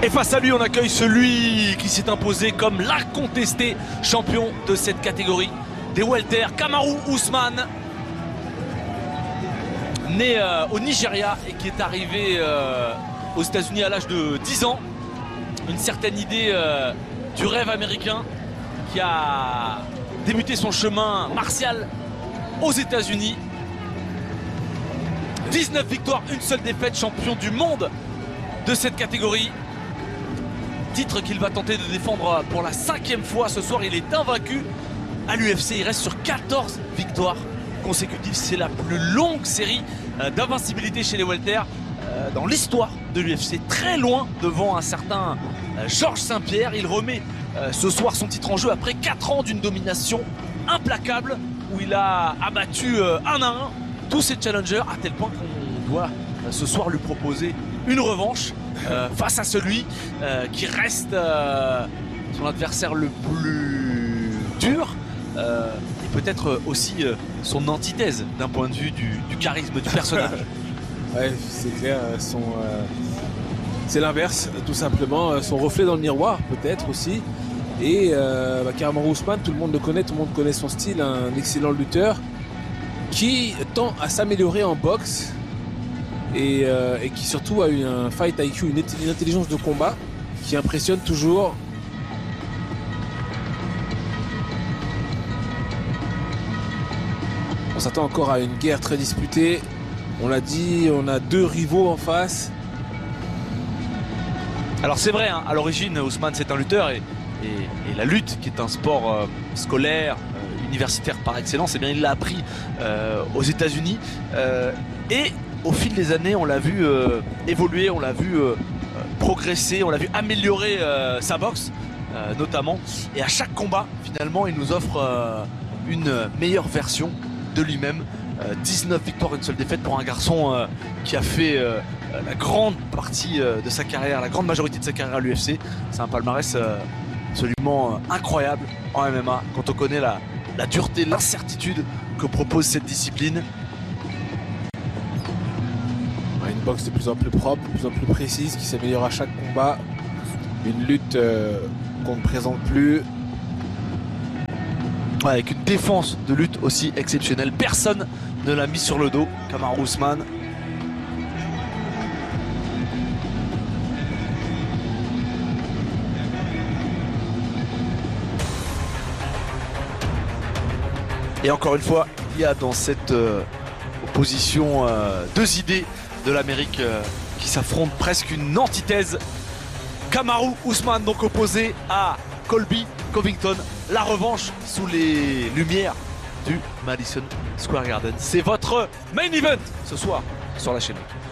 Et face à lui, on accueille celui qui s'est imposé comme l'incontesté champion de cette catégorie des welter, Kamaru Usman, né au Nigeria et qui est arrivé aux États-Unis à l'âge de 10 ans. Une certaine idée du rêve américain qui a débuté son chemin martial aux États-Unis. 19 victoires, une seule défaite, champion du monde de cette catégorie. Titre qu'il va tenter de défendre pour la 5e fois ce soir. Il est invaincu à l'UFC. Il reste sur 14 victoires consécutives. C'est la plus longue série d'invincibilité chez les welter dans l'histoire de l'UFC. Très loin devant un certain Georges Saint-Pierre. Il remet ce soir son titre en jeu après 4 ans d'une domination implacable où il a abattu un à un tous ses challengers, à tel point qu'on doit ce soir lui proposer une revanche face à celui qui reste son adversaire le plus dur et peut-être aussi son antithèse d'un point de vue du charisme du personnage. Ouais, c'est clair, c'est l'inverse tout simplement, son reflet dans le miroir peut-être aussi. Et Kamaru Usman, tout le monde le connaît, tout le monde connaît son style, un excellent lutteur qui tend à s'améliorer en boxe et qui surtout a eu un fight IQ, une intelligence de combat qui impressionne toujours. On s'attend encore à une guerre très disputée. On l'a dit, on a 2 rivaux en face. Alors c'est vrai, hein, à l'origine, Usman c'est un lutteur et la lutte, qui est un sport scolaire, universitaire par excellence, eh bien, il l'a appris aux États-Unis. Et au fil des années, on l'a vu évoluer, on l'a vu progresser, on l'a vu améliorer sa boxe, notamment. Et à chaque combat, finalement, il nous offre une meilleure version de lui-même. 19 victoires, une seule défaite pour un garçon qui a fait la grande partie de sa carrière, la grande majorité de sa carrière à l'UFC. C'est un palmarès absolument incroyable en MMA quand on connaît la dureté, l'incertitude que propose cette discipline. Une boxe de plus en plus propre, de plus en plus précise, qui s'améliore à chaque combat. Une lutte qu'on ne présente plus. Ouais, avec une défense de lutte aussi exceptionnelle. Personne ne l'a mis sur le dos, Kamaru Usman. Et encore une fois, il y a dans cette opposition 2 idées de l'Amérique qui s'affrontent, presque une antithèse. Kamaru Usman donc opposé à Colby Covington. La revanche sous les lumières du Madison Square Garden. C'est votre main event ce soir sur la chaîne.